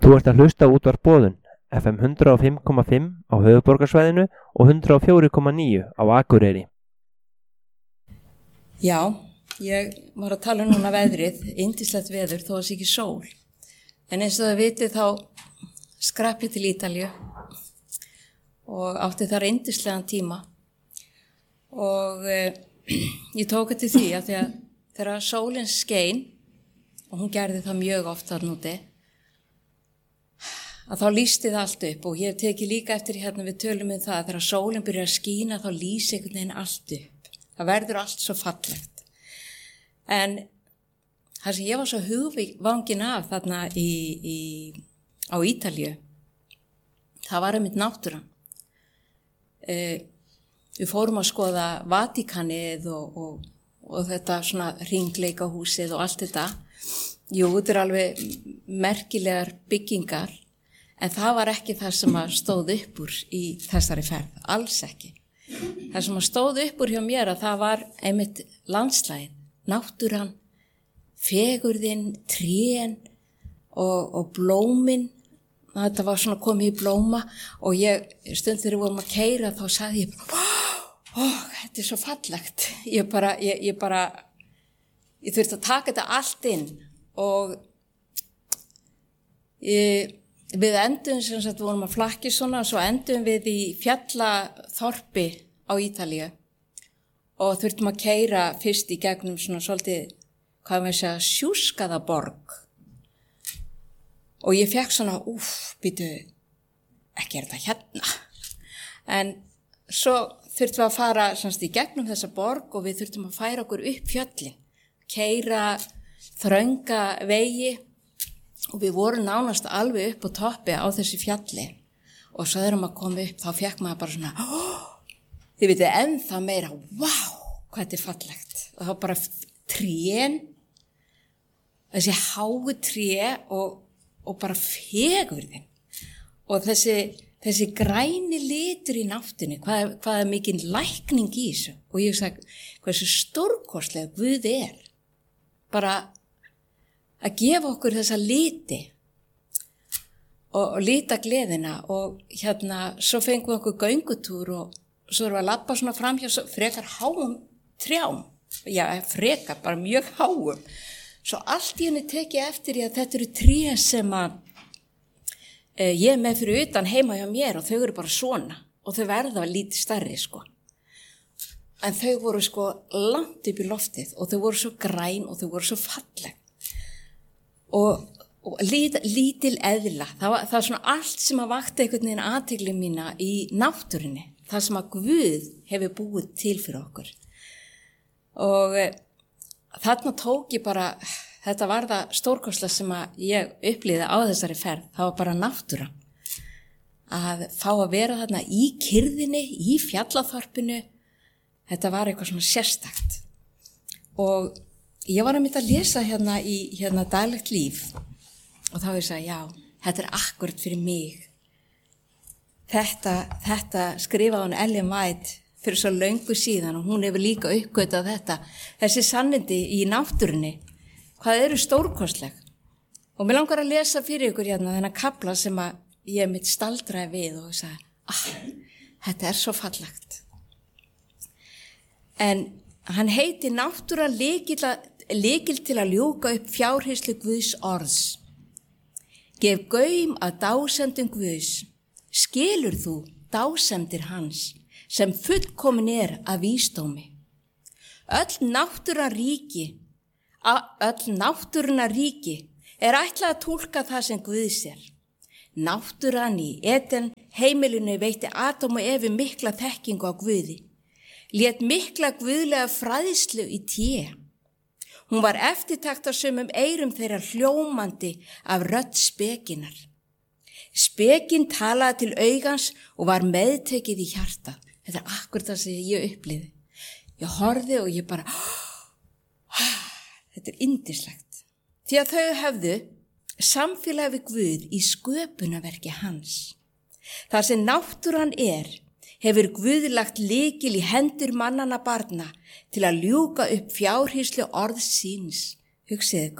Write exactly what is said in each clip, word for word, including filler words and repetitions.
Þú ert að hlusta á útvarp Boðun, F M hundrað og fimm komma fimm á höfuðborgarsvæðinu og hundrað og fjögur komma níu á Akureyri. Já, ég var að tala núna veðrið, yndislegt veður þó að sé ekki sól. En eins og það vitið þá skrapp ég til Ítalíu og átti þar yndislegan tíma. Og eh, ég tók eftir því að því að þegar sólin skein, og hún gerði það mjög oft þarna úti, að þá lýsti það allt upp og ég hef tekið líka eftir hérna við tölum um það að þegar sólin byrjar að skína þá lýsi einhvern veginn allt upp. Það verður allt svo fallegt. En það sem ég var svo hugvangin af þarna í, í, á Ítalíu, það var einmitt náttúran. E, við fórum að skoða Vatíkanið og, og, og þetta svona hringleikahúsið og allt þetta. Jú, þetta er alveg merkilegar byggingar, en það var ekki það sem að stóð upp úr í þessari ferð, alls ekki. Það sem að stóð upp úr hjá mér að það var einmitt landslægin, náttúran, fegurðin, trén og, og blómin. Þetta var svona komið í blóma og ég, stund þegar við vorum að keyra þá sagði ég bara, ó, þetta er svo fallegt. Ég bara, ég, ég bara, ég þurfti að taka þetta allt inn og ég, við endum sem sagt, við vorum að flakki svona og svo endum við í fjallaþorpi á Ítalíu og þurftum að keyra fyrst í gegnum svona svolítið, hvað maður segja, sjúskaða borg. Og ég fekk svona, úff, býtu, ekki er þetta hérna. En svo þurftum við að fara semst í gegnum þessa borg og við þurftum að færa okkur upp fjöllin, keyra þrönga vegi og við vorum nánast alveg upp á toppi á þessi fjalli og svo þegar maður kom upp þá fekk maður bara svona, oh, þið vitið ennþá meira, wow, hvað þetta er fallegt. Og þá bara trén, þessi háu tré og og bara fegurðin og þessi, þessi græni litur í náttúrunni, hvað, hvað er mikil lækning í þessu og ég sagði hversu stórkostlega Guð er bara að gefa okkur þessa liti og, og lita gleðina og hérna svo fengum við okkur göngutúr og svo erum við að labba svona fram hjá frekar háum trjám, já frekar bara mjög háum. Svo allt í henni tekið eftir í að þetta eru tré sem að e, ég er með fyrir utan heima hjá mér og þau eru bara svona og þau verða lítið stærri sko. En þau voru sko langt upp í loftið og þau voru svo græn og þau voru svo falleg. Og, og lit, lítil eðla, það var, það var svona allt sem að vakti einhvern veginn athygli mína í náttúrunni. Það sem að Guð hefur búið til fyrir okkur. Og þarna tók ég bara, þetta var það stórkostlega sem að ég upplýði á þessari ferð, það var bara náttúra. Að fá að vera þarna í kyrðinni, í fjallaþorpinu, þetta var eitthvað svona sérstakt. Og ég var að mynda að lesa hérna í hérna daglegt líf og þá ég sagði, já, þetta er akkurat fyrir mig. Þetta, þetta skrifaði hún Ellen White fyrir svo löngu síðan og hún hefur líka uppgötað þetta, þessi sannindi í náttúrunni, hvað eru stórkostleg. Og mér langar að lesa fyrir ykkur hérna þennan kafla sem að ég mitt staldraði við og sagði, ah, þetta er svo fallegt. En hann heiti náttúra lykil, lykil til að ljúka upp fjárhýrslu Guðs orðs. Gef gaum að dásemdum Guðs, skilur þú dásemdir hans, sem fullkomin er af vísdómi. Öll náttúra ríki, öll náttúruna ríki er ætlað að túlka það sem Guð sér. Náttúran í Eden heimilinu veitti Adam og Evu mikla þekkingu á Guði, lét mikla guðlega fræðslu í té. Hún var eftirtektarsömum eyrum þeirra hljómandi af rödd spekinar. Spekin talaði til augans og var meðtekið í hjartað. Þetta er akkurat það sem ég upplýði. Ég horfði og ég bara, þetta er yndislegt. Því að þau hefðu samfélagi við Guð í sköpunarverki hans. Þar sem náttúran er, hefur Guð lagt lykil í hendur mannanna barna til að ljúka upp fjárhýrslu orðs síns. Hugsið ykkur.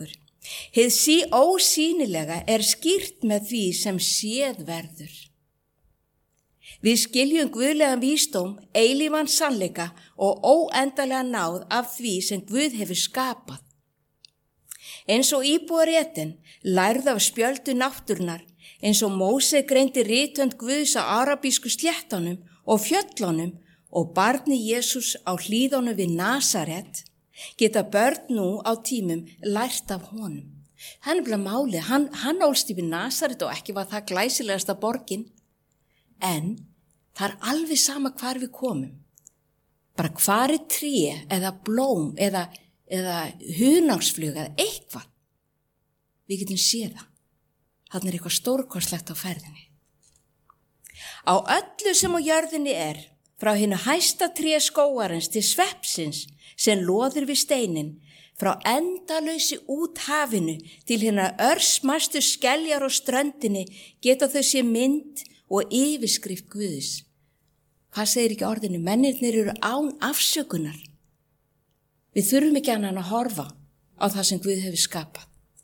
Hið sí ósýnilega er skýrt með því sem séð verður. Við skiljum guðlegan vísdóm, eilífan sannleika og óendanlega náð af því sem Guð hefur skapað. Eins og íbúar Eden lærðu af spjöldu náttúrunnar, eins og Móse greindi ritönd Guðs á arabísku sléttunum og fjöllunum og barni Jesús á hlíðunum við Nasaret, geta börn nú á tímum lært af honum. Hann er bara málið, hann, hann ólst yfir Nasaret og ekki var það glæsilegasta borgin, en það er alveg sama hvar við komum. Bara hvar er tré eða blóm eða, eða hunangsflug eða eitthvað. Við getum séð það. Þarna er eitthvað stórkostlegt á ferðinni. Á öllu sem á jörðinni er, frá hinu hæsta tré skógarins til sveppsins sem loðir við steinin, frá endalausi út hafinu til hinna örsmæstu skeljar á ströndinni, geta þau sé mynd og yfirskrift Guðs. Hvað segir ekki orðinu? Mennirnir eru án afsökunar. Við þurfum ekki annan að horfa á það sem Guð hefur skapað.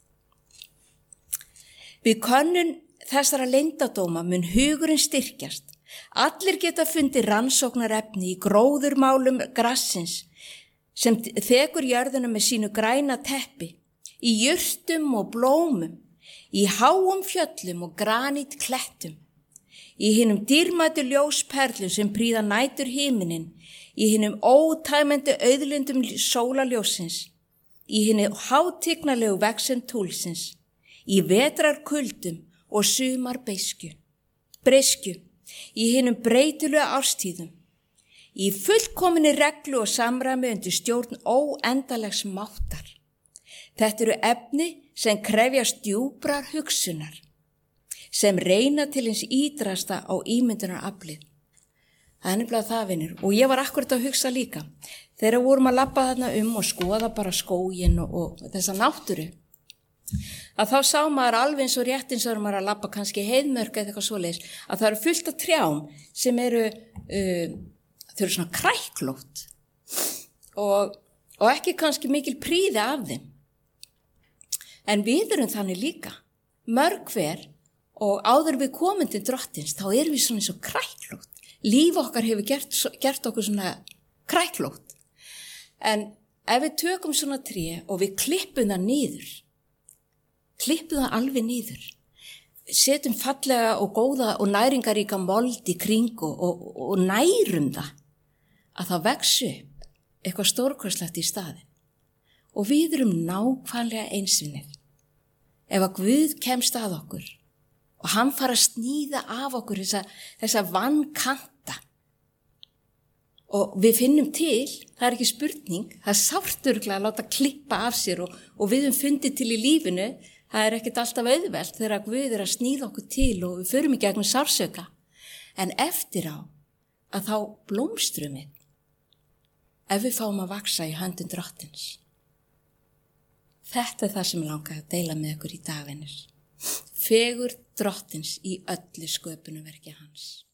Við könnun þessara leyndadóma mun hugurinn styrkjast. Allir geta fundið rannsóknarefni í gróðurmálum grassins sem þekur jörðuna með sínu græna teppi, í jurtum og blómum, í háum fjöllum og granít klettum, í hinum dýrmætu ljósperlum sem prýða nætur himinin, í hinum ótæmandi auðlindum sólarljósins, í hinum hátignalegu vexen túlsins, í vetrar kuldum og sumar beiskju, breyskju, í hinum breytilega árstíðum, í fullkominni reglu og samræmi undir stjórn óendalegs máttar. Þetta eru efni sem krefjast djúprar hugsunar, sem reyna til hins ídrasta á ímyndunaraflið. Það er nefnilega það, vinur, og ég var akkurat að hugsa líka. Þegar vorum að labba þarna um og skoða bara skóginn og, og þessa náttúru, að þá sá maður alveg eins og rétt eins og maður að labba kannski heiðmörk eða eitthvað svoleiðis, að það eru fullt af trjám sem eru, uh, þau eru svona kræklótt og, og ekki kannski mikil prýði af þeim. En við erum þannig líka, mörg hver, og áður við komum til drottins, þá erum við svona eins og kræklótt. Líf okkar hefur gert, gert okkur svona kræklótt. En ef við tökum svona tré og við klippum það niður, klippum það alveg niður, setjum fallega og góða og næringaríka mold í kring og, og, og nærum það, að það vex upp eitthvað stórkostlegt í staðinn. Og við erum nákvæmlega einsvinnir. Ef að Guð kemst að okkur og hann fara að sníða af okkur þessa, þessa vankanta og við finnum til, það er ekki spurning, það er sárt örugglega að láta klippa af sér og, og við höfum fundið til í lífinu. Það er ekkert alltaf auðvelt þegar Guð er að sníða okkur til og við förum í gegnum sársauka. En eftir á að þá blómstrum við, ef við fáum að vaksa í höndum drottins. Þetta er það sem ég langaði að deila með ykkur í dag, vinir. Fegur drottins í öllu sköpunarverki hans.